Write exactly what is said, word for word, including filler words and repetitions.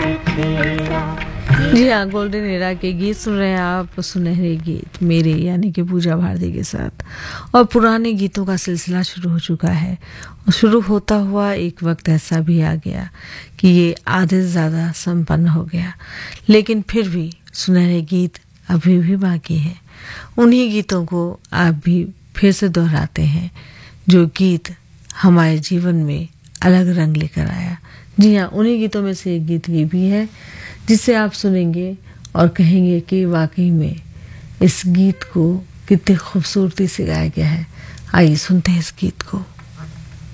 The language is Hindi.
जी हाँ, गोल्डन एरा के गीत सुन रहे हैं आप, सुनहरे गीत मेरे यानी कि पूजा भारती के साथ। और पुराने गीतों का सिलसिला शुरू हो चुका है और शुरू होता हुआ एक वक्त ऐसा भी आ गया कि ये आधे से ज़्यादा संपन्न हो गया, लेकिन फिर भी सुनहरे गीत अभी भी बाकी हैं। उन्हीं गीतों को आप भी फिर से दोहराते हैं, जो गीत हमारे जीवन में अलग रंग लेकर आया। जी हाँ, उन्हीं गीतों में से एक गीत ये भी है जिसे आप सुनेंगे और कहेंगे कि वाकई में इस गीत को कितनी खूबसूरती से गाया गया है। आइए सुनते हैं इस गीत को।